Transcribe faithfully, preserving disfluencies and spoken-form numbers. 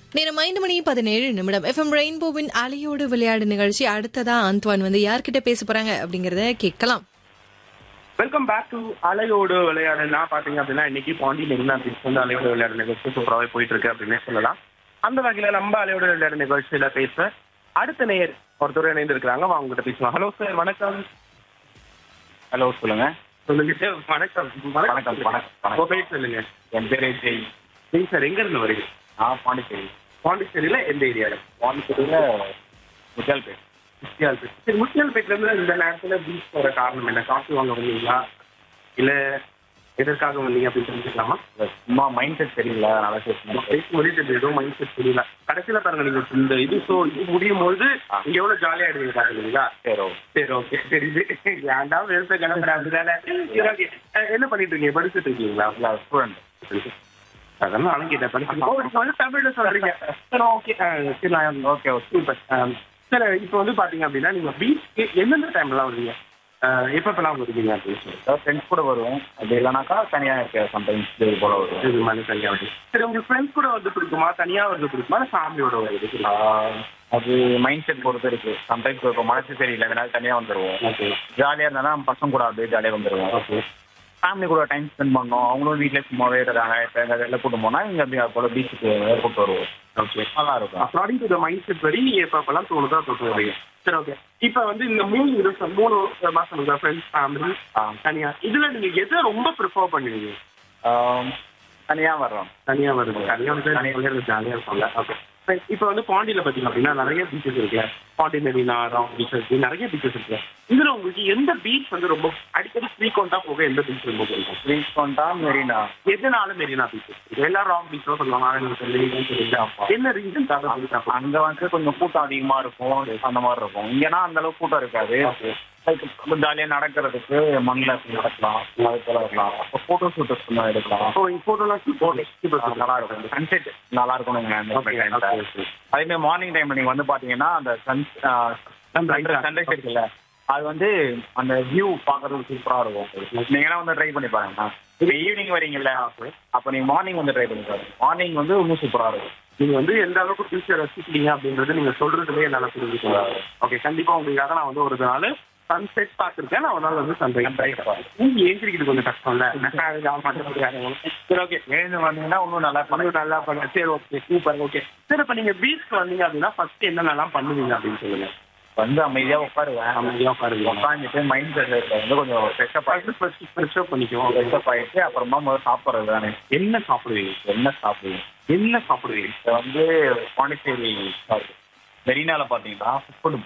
நேரம் ஐந்து மணி பதினேழு நிமிடம் எஃப்எம் ரெயின்போவின் அலையோடு விளையாடு நிகழ்ச்சி. அடுத்ததா அந்த்வான் வந்து யார்கிட்ட பேச போறாங்க அப்படிங்கறத கேட்கலாம். வெல்கம் பேக் டு அலையோடு விளையாடுனா பாத்தீங்க அப்படின்னா இன்னைக்கு பாண்டி மெரினா பீச் வந்து அலையோடு விளையாடு நிகழ்ச்சி சூப்பராகவே போயிட்டு இருக்கு அப்படின்னு சொல்லலாம். அந்த வகையில நம்ம அலையோடு விளையாடு நிகழ்ச்சியில பேச அடுத்த நேயர் ஒருத்தர் இணைந்து இருக்கிறாங்க. அவங்க கிட்ட பேசலாம். ஹலோ சார், வணக்கம். ஹலோ, சொல்லுங்க. சொல்லுங்க சார். வணக்கம். வணக்கம் வணக்கம் உங்க பேர் சொல்லுங்க. என் பேர் ஜெய். ஜெய் சார், எங்க இருந்து வரீங்க? நான் பாண்டிச்சேரி. பாண்டிச்சேரியில எந்த ஏரியால? பாண்டிச்சேரியில முத்தியால்பேட். முத்தியால்பேட். சரி, முத்தியால்பேட்ல இருந்து இந்த நேரத்துல பீச் போற காரணம் என்ன? காஃபி வாங்க வந்தீங்களா இல்ல எதற்காக வந்தீங்க அப்படின்னு தெரிஞ்சுக்கலாமா? சும்மா மைண்ட் செட் சரியில்லை, அதனால பேசுறேன். பேசும்போதே தெரியும் ஏதோ மைண்ட் செட் தெரியல. கடைசியில பாருங்க, நீங்க இந்த இது ஷோ இது முடியும் போது இங்க எவ்வளவு ஜாலியா எடுங்க பாக்குறீங்களா? சரி சரி, ஓகே. தெரியுது. ஏன்டா வெறுத்த கிளம்புற அப்படிதானே. என்ன பண்ணிட்டு இருக்கீங்க? படிச்சுட்டு இருக்கீங்களா? ஸ்டூடெண்ட். அதெல்லாம் அழகிட்ட படிச்சு தமிழ்ல சொல்றீங்க. சரி, ஓகே. சரி, நான் ஓகே ஓகே சூப்பர். சார், இப்போ வந்து பாத்தீங்க அப்படின்னா நீங்க பீச்சுக்கு எந்தெந்த டைம்லாம் வருவீங்க? எப்பப்பெல்லாம் வருவீங்க அப்படின்னு சொல்லி? ஃப்ரெண்ட்ஸ் கூட வருவோம். அப்படி இல்லைனாக்கா தனியாக இருக்க சம்டைம்ஸ் இது போல வருவோம். இது மாதிரி தனியாக வருது. சரி, உங்களுக்கு ஃப்ரெண்ட்ஸ் கூட வந்து பிடிக்குமா, தனியா வந்து பிடிக்குமா, இல்லை ஃபேமிலியோட வருது? அது மைண்ட் செட் பொறுத்து இருக்கு. சம்டைம்ஸ் இப்போ மனசு சரியில்லை, அதனால தனியாக வந்துடுவோம். ஓகே. ஜாலியாக இருந்தாலும் நம்ம பசங்க கூட அப்படியே ஜாலியாக வந்துடுவோம். ஓகே. ஃபேமிலி கூட டைம் ஸ்பெண்ட் பண்ணோம். அவங்களும் வீட்டில் சும்மாவே இருக்காங்க. இப்போ எங்கள் வெளில கூட்டு போனால் இங்கே அப்படி அது போல பீச்சுக்கு கூப்பிட்டு வருவோம். ஓகே, நல்லா இருக்கும். According to the mind set வரி நீங்க எப்பப்பெல்லாம் தோணுதோ தொட்டு வருவீங்க. சரி, ஓகே. இப்போ வந்து இந்த மூணு வருஷம் மூணு மாசம் ஃப்ரெண்ட்ஸ் ஃபேமிலி தனியா, இதுல நீங்க எதை ரொம்ப ப்ரிஃபர் பண்ணுவீங்க? தனியாக வர்றோம். தனியா வருது. தனியா வந்து ஜாலியா இருப்பாங்க. ஓகே. இப்போ வந்து பாண்டியில பாத்தீங்க அப்படின்னா நிறைய பீச்சஸ் இருக்கு. பாண்டி மெரினா, ராங் பீச்சஸ், நிறைய பீச்சஸ் இருக்கு. இதுல உங்களுக்கு எந்த பீச் வந்து ரொம்ப அடிக்கடி ஃப்ரீக்வெண்டா போக எந்த பீச் ரொம்ப பிடிக்கும்? ஃப்ரீக்வெண்டா மெரினா. எதனால மெரினா பீச்? எல்லாரும் ராங் பீச் சொல்லுவாங்க. என்ன ரீசன்? அங்க வந்து கொஞ்சம் கூட்டம் அதிகமா இருக்கும், அந்த மாதிரி இருக்கும். இங்கன்னா அந்த அளவுக்கு கூட்டம் இருக்காது. ஜாலியா நடக்கிறதுக்கு மண்ணில் நடக்கலாம், அது போல இருக்கலாம். அப்போ போட்டோ ஷூட்டர்ஸ் எடுக்கலாம். நல்லா இருக்கும். சன்செட் நல்லா இருக்கணுங்க. அதே மாதிரி மார்னிங் டைம்ல நீங்க வந்து பாத்தீங்கன்னா அந்த சன் சன்ரைஸ் இருக்குல்ல, அது வந்து அந்த வியூ பாக்குறதுக்கு சூப்பரா இருக்கும். நீங்க வந்து ட்ரை பண்ணி பாருங்க. இப்போ ஈவினிங் வரீங்கல்ல, அப்போ நீங்க மார்னிங் வந்து ட்ரை பண்ணி பாருங்க. மார்னிங் வந்து இன்னும் சூப்பரா இருக்கும். நீங்க வந்து எந்த அளவுக்கு ஃபியூச்சர் ரசிக்கிறீங்க அப்படின்றது நீங்க சொல்றதுலேயே என்னால புரிஞ்சுக்கலாம். ஓகே, கண்டிப்பா உங்களுக்காக நான் வந்து ஒரு நாள் சன்செட் பார்த்துருக்கேன். நான் ஒரு நாள் வந்து சன்ரைஸ் நீங்க ஏஞ்சிருக்கிறது கொஞ்சம் கஷ்டம் இல்ல. சரி, ஓகே. எழுந்து வந்தீங்கன்னா இன்னும் நல்லா பண்ணு நல்லா பண்ண. சரி, ஓகே, சூப்பர். ஓகே. சரி, இப்போ நீங்க பீச்சுக்கு வந்தீங்க அப்படின்னா ஃபர்ஸ்ட் என்னென்னலாம் பண்ணுவீங்க அப்படின்னு சொல்லுங்க. வந்து அமைதியா உட்காருவேன். அமைதியா உட்காருங்க. உட்காந்துட்டு மைண்ட் செட் வந்து கொஞ்சம் ஃப்ரெஷ்அப் ஆகிட்டு ஃபர்ஸ்ட் ஃப்ரெஷ்அப் பண்ணிக்குவோம். ஃப்ரெஷ்அப் ஆகிட்டு அப்புறமா முதல்ல சாப்பிட்றது தானே. என்ன சாப்பிடுவீங்க? என்ன சாப்பிடுவீங்க? என்ன சாப்பிடுவீங்க? இப்போ வந்து பாண்டிச்சேரி மெரினால பார்த்தீங்கன்னா ஃபுட்